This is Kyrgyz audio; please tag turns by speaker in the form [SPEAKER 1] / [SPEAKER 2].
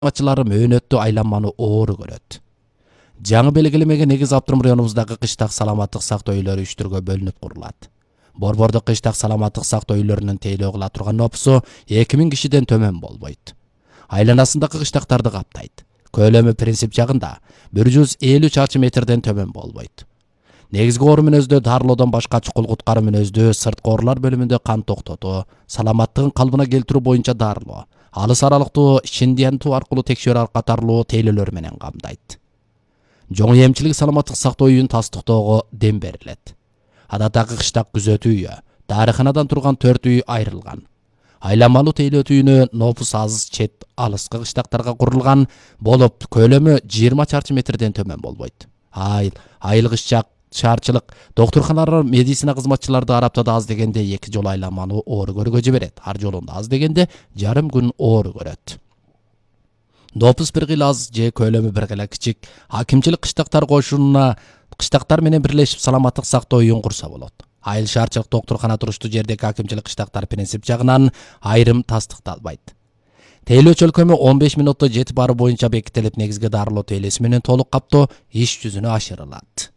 [SPEAKER 1] Ачылары мөөнөттүү айланманы оору көрөт. Жаңы белгилемеге негиз Аптырым районубуздагы кыштак саламаттык сактоо үйлөрү 3 түргө бөлүнүп курулат. Борбордук кыштак саламаттык сактоо үйлөрүнүн тейлөө кыла турган нопусу 2000 кишиден төмөн болбойт. Айланасындагы кыштактарды каптайт. Көлөмү принцип жагында 150 чарчы метрден төмөн болбойт. Негизги оору мүнөздө дарылоодон башка чукул куткаруу мүнөздүү сырткы оорулар бөлүмүндө кан токтотуу, саламаттыгын калыбына келтирүү боюнча дарылоо, алыс аралыктуу шиндиянтуу аркылуу текшерүү катарлуу тейлөөлөр менен камдайт. Жоң эмчилик саламаттык сактоо үйүн тастыктоого дем берилет. Адаттагы кыштак күзөтүү үйү, дарыханадан турган 4 үй айрылган. Айланмалуу тейлөө үйүнө нопус аз чет алыскы кыштактарга курулган болуп, көлөмү 20 чарчы метрден төмөн болбойт. Айыл кыштак шаарчылык доктурханалар медицина кызматчыларды араптада аз дегенде 2 жолу айланманы оору көрүүгө жиберет. Ар жолунда аз дегенде жарым күн оору көрөт. Нопус бир кыйла аз же көлөмү бир кыйла кичик акимчилик кыштактар кошунуна кыштактар менен бирлешип саламаттык сактоо үйүн курса болот. Айыл шаарчылык доктурхана туруштуу жердеги акимчилик кыштактар принцип жагынан айрым тастыкталбайт. Тейлөө чөлкөмү 15 мүнөттө жетип баруу боюнча бекитилип, негизги дарылоо тейлеси менен толук каптоо иш жүзүнө ашырылат.